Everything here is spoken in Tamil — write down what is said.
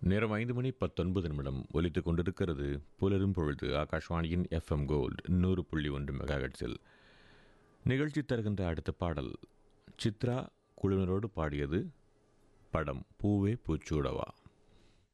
நேரம் 5:19 ஒலித்துக் கொண்டிருக்கிறது. புலரும் பொழுது ஆகாஷ்வாணியின் FM கோல்ட் 100.1 மெகாஹெர்ட்ஸில் நிகழ்ச்சி தருகின்ற அடுத்த பாடல் சித்ரா குழுவினரோடு பாடியது. படம் பூவே பூச்சூடவா.